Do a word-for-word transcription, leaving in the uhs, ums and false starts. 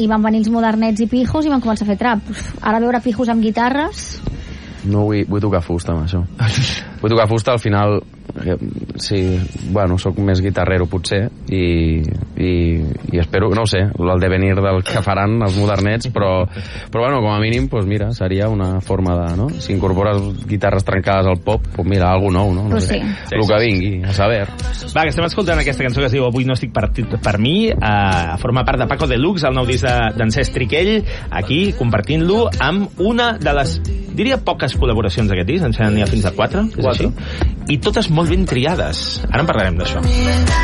i van venir els modernets i pijos i van començar a fer trap. Ara veure pijos amb guitarres... No vull, vull tocar fusta amb això. Vull tocar fusta, al final sí, bueno, sóc més guitarrero potser i, i, i espero, no ho sé, el devenir del que faran els modernets, però, però bueno, com a mínim, pues mira, seria una forma de, no? Si incorpores guitarres trencades al pop, pues mira, algo nou, no? no pues sé, sí. El que vingui, a saber. Va, que estem escoltant aquesta cançó que es diu Avui no estic per, per mi, uh, forma part de Paco Deluxe, el nou disc d'en Cesc Triquell, aquí compartint-lo amb una de les, diria, poques col·laboracions d'aquest disc, en n'hi ha fins a quatre, és així? I totes molt ben triades. Ara en parlarem d'això.